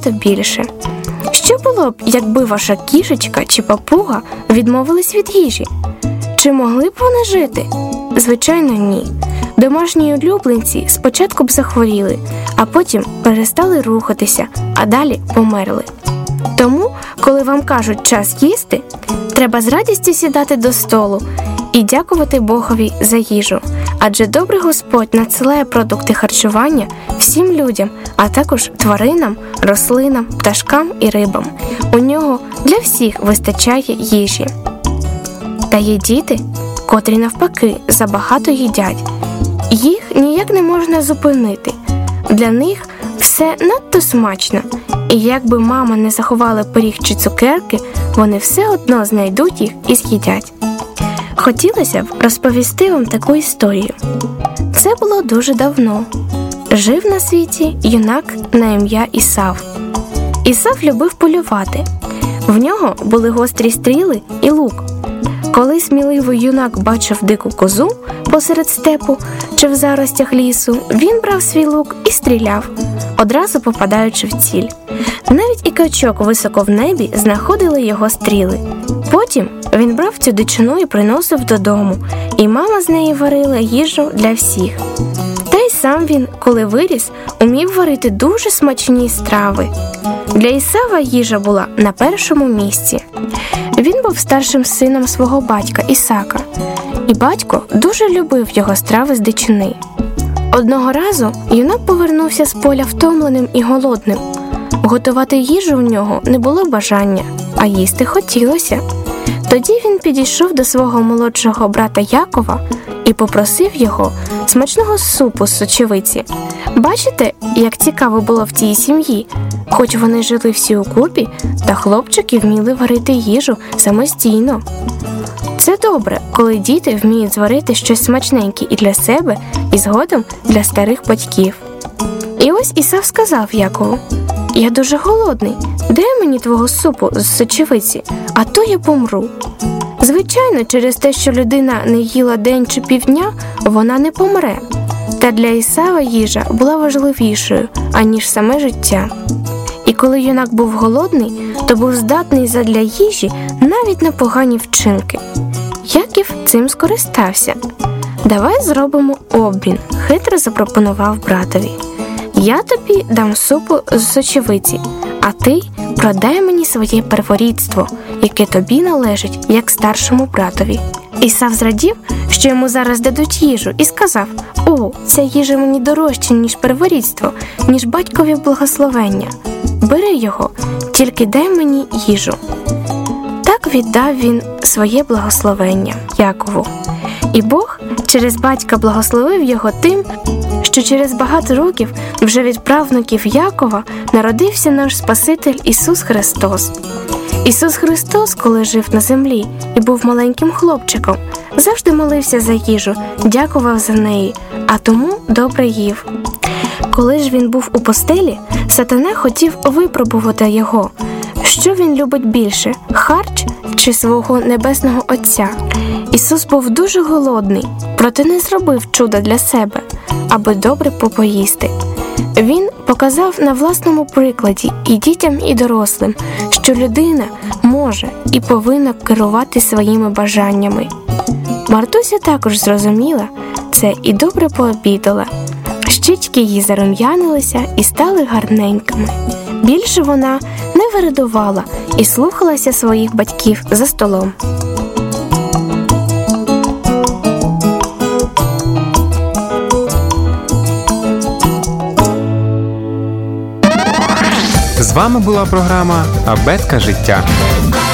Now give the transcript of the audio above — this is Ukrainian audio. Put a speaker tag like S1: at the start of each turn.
S1: набагато більше. Що було б, якби ваша кішечка чи папуга відмовились від їжі? Чи могли б вони жити? Звичайно, ні. Домашні улюбленці спочатку б захворіли, а потім перестали рухатися, а далі померли. Тому, коли вам кажуть час їсти, треба з радістю сідати до столу і дякувати Богові за їжу. Адже добрий Господь надсилає продукти харчування всім людям, а також тваринам, рослинам, пташкам і рибам. У нього для всіх вистачає їжі. Та є діти, котрі навпаки забагато їдять. Їх ніяк не можна зупинити. Для них все надто смачно. І якби мама не заховала пиріг чи цукерки, вони все одно знайдуть їх і з'їдять. Хотілося б розповісти вам таку історію. Це було дуже давно. Жив на світі юнак на ім'я Ісав. Ісав любив полювати. В нього були гострі стріли і лук. Коли сміливий юнак бачив дику козу посеред степу чи в заростях лісу, він брав свій лук і стріляв, одразу попадаючи в ціль. Навіть і качок високо в небі знаходили його стріли. Потім він брав цю дичину і приносив додому, і мама з неї варила їжу для всіх. Та й сам він, коли виріс, умів варити дуже смачні страви. Для Ісава їжа була на першому місці. Він був старшим сином свого батька Ісака, і батько дуже любив його страви з дичини. Одного разу юнак повернувся з поля втомленим і голодним. Готувати їжу у нього не було бажання, а їсти хотілося. Тоді він підійшов до свого молодшого брата Якова і попросив його смачного супу з сочевиці. Бачите, як цікаво було в цій сім'ї? Хоч вони жили всі укупі, та хлопчики вміли варити їжу самостійно. Це добре, коли діти вміють зварити щось смачненьке і для себе, і згодом для старих батьків. І ось Ісав сказав Якову: «Я дуже голодний, дай мені твого супу з сочевиці, а то я помру». Звичайно, через те, що людина не їла день чи півдня, вона не помре. Та для Ісава їжа була важливішою, аніж саме життя. І коли юнак був голодний, то був здатний задля їжі навіть на погані вчинки. Яків цим скористався. «Давай зробимо обмін», – хитро запропонував братові. «Я тобі дам супу з сочевиці, а ти продай мені своє перворідство, яке тобі належить як старшому братові». Ісав зрадів, що йому зараз дадуть їжу, і сказав: «О, ця їжа мені дорожча, ніж перворідство, ніж батькові благословення. Бери його, тільки дай мені їжу». Так віддав він своє благословення Якову. І Бог через батька благословив його тим, що через багато років вже від правнуків Якова народився наш Спаситель Ісус Христос. Ісус Христос, коли жив на землі і був маленьким хлопчиком, завжди молився за їжу, дякував за неї, а тому добре їв. Коли ж він був у постелі, сатана хотів випробувати його. Що він любить більше – харч чи свого небесного Отця? Ісус був дуже голодний, проте не зробив чуда для себе, аби добре попоїсти. Він показав на власному прикладі і дітям, і дорослим, що людина може і повинна керувати своїми бажаннями. Мартуся також зрозуміла це і добре пообідала. Щічки її зарум'янилися і стали гарненькими. Більше вона не вирадувала і слухалася своїх батьків за столом.
S2: З вами була програма «Абетка життя».